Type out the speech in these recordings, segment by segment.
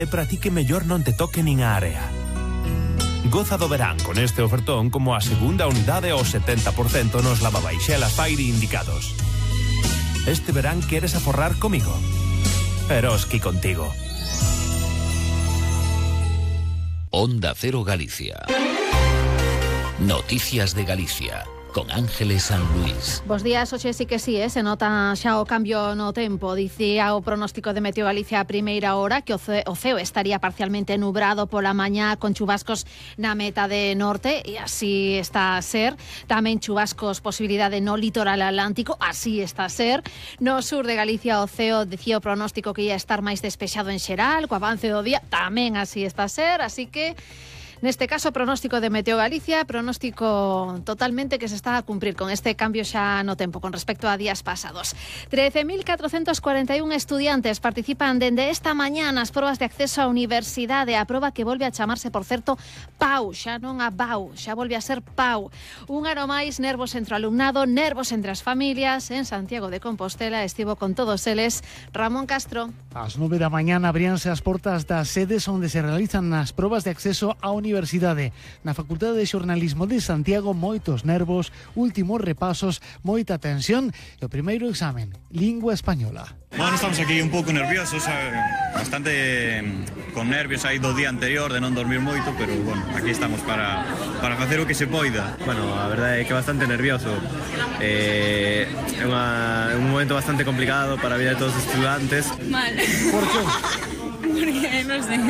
e para ti que mellor non te toque nin a area. Goza do verán con este ofertón como a segunda unidade ao 70% nos lavabaixelas Fairy indicados. Este verán queres aforrar comigo? Eroski contigo. Onda Cero Galicia. Noticias de Galicia. Con Ángeles San Luis. Bos días, hoxe sí que sí, se nota xa o cambio no tempo. Dicía o pronóstico de Meteo Galicia a primeira hora que o ceo estaría parcialmente nubrado pola mañá con chubascos na metade norte e así está a ser. Tamén chubascos, posibilidade no litoral atlántico, así está a ser. No sur de Galicia o ceo dicía o pronóstico que ia estar máis despexado en xeral, co avance do día tamén así está a ser, así que neste caso, pronóstico de Meteo Galicia, pronóstico totalmente que se está a cumprir con este cambio xa no tempo con respecto a días pasados. 13.441 estudiantes participan dende esta mañá nas probas de acceso á universidade, a proba que volve a chamarse, por certo, PAU, xa non a BAU, xa volve a ser PAU. Un ano máis, nervos entre o alumnado, nervos entre as familias. En Santiago de Compostela estivo con todos eles Ramón Castro. Ás 9 da mañá abríanse as portas das sedes onde se realizan as probas de acceso á universidade. Na Facultade de Xornalismo de Santiago, moitos nervos, últimos repasos, moita tensión e o primeiro examen, lingua española. Bueno, estamos aquí un pouco nerviosos, bastante con nervios aí do día anterior de non dormir moito, pero bueno, aquí estamos para facer o que se poida. Bueno, a verdade é que bastante nervioso. É un momento bastante complicado para a vida de todos os estudantes. Mal. Por que? Porque no sé.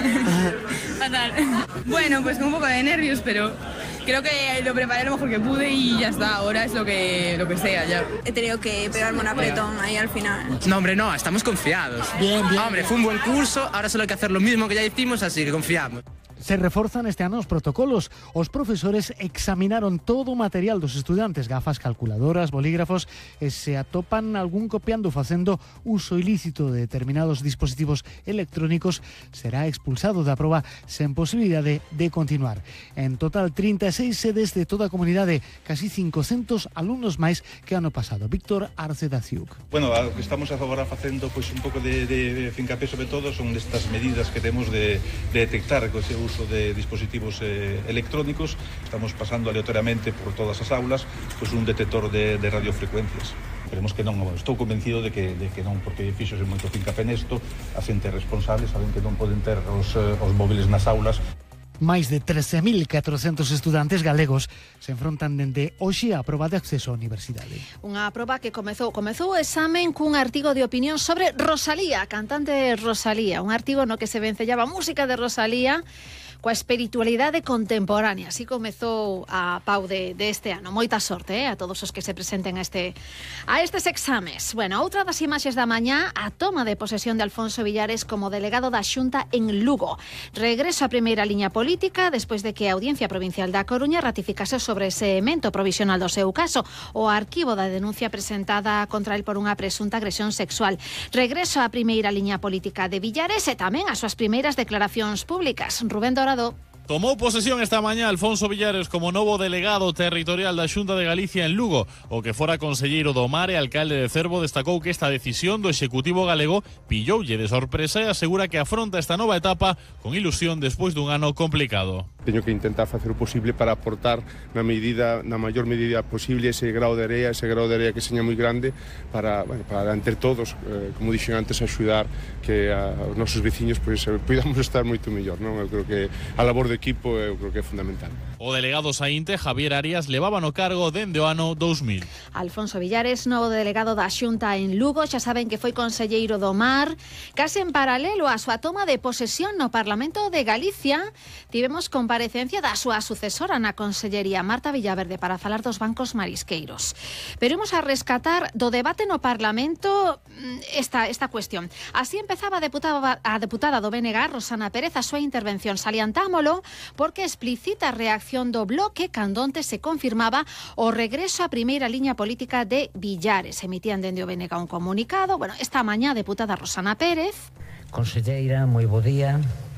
Fatal. Bueno, pues con un poco de nervios, pero creo que lo preparé lo mejor que pude y ya está. Ahora es lo que sea ya. He tenido que pegarme un apretón ahí al final. No, hombre, no, estamos confiados. Bien. Hombre, fue un buen curso, ahora solo hay que hacer lo mismo que ya hicimos, así que confiamos. Se reforzan este ano os protocolos. Os profesores examinaron todo o material dos estudantes, gafas, calculadoras, bolígrafos, e se atopan algún copiando facendo uso ilícito de determinados dispositivos electrónicos, será expulsado da proba sen posibilidade de continuar. En total, 36 sedes de toda a comunidade, casi 500 alumnos máis que ano pasado. Víctor Arce da Ciuc. Bueno, o que estamos agora facendo pois un pouco de fincapié sobre todo son destas medidas que temos de detectar co ese uso de dispositivos electrónicos. Estamos pasando aleatoriamente por todas as aulas pois un detector de radiofrecuencias. Esperemos que non, estou convencido de que non, porque fíxose moito fincapié nesto, a xente responsable saben que non poden ter os móviles nas aulas. Máis de 13.400 estudantes galegos se enfrontan dende hoxe á proba de acceso á universidade. Unha proba que comezou o examen cun artigo de opinión sobre Rosalía, cantante Rosalía, un artigo no que se vencellaba a música de Rosalía coa espiritualidade contemporánea. Así comezou a PAU de este ano. Moita sorte a todos os que se presenten a estes exames. Bueno, outra das imaxes da mañá, a toma de posesión de Alfonso Villares como delegado da Xunta en Lugo. Regreso á primeira liña política despois de que a Audiencia Provincial da Coruña ratificase sobre ese emento provisional do seu caso, o arquivo da denuncia presentada contra el por unha presunta agresión sexual. Regreso á primeira liña política de Villares e tamén as súas primeiras declaracións públicas. Rubén Dorado. Tomou posesión esta mañá Alfonso Villares como novo delegado territorial da Xunta de Galicia en Lugo. O que fora conselleiro do Mar e alcalde de Cervo destacou que esta decisión do Executivo galego pilloulle de sorpresa e asegura que afronta esta nova etapa con ilusión despois dun ano complicado. Teño que intentar facer o posible para aportar na maior medida posible ese grao de area que seña moi grande para entre todos, como dixen antes, axudar que os nosos veciños podamos estar moito mellor, non? Eu creo que a labor de equipo eu creo que é fundamental. O delegado saínte, Javier Arias, levaba no cargo dende o ano 2000. Alfonso Villares, novo delegado da Xunta en Lugo, xa saben que foi conselleiro do Mar. Case en paralelo á súa toma de posesión no Parlamento de Galicia, tivemos comparecencia da súa sucesora na Consellería, Marta Villaverde, para falar dos bancos marisqueiros. Pero imos a rescatar do debate no Parlamento esta cuestión. Así empezaba a deputada do BNG, Rosana Pérez, a súa intervención. Salientámolo porque explicita a reacción do Bloque cando onte se confirmaba o regreso á primeira liña política de Villares. Emitían dende o BNG un comunicado. Bueno, esta mañá a deputada Rosana Pérez. Conselleira, moi bo día.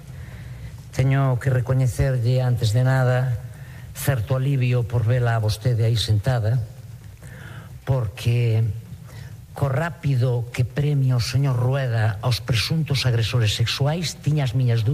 Teño que recoñecerlle antes de nada certo alivio por vela a vostede aí sentada, porque co rápido que premia o señor Rueda aos presuntos agresores sexuais, tiña as miñas dúbidas.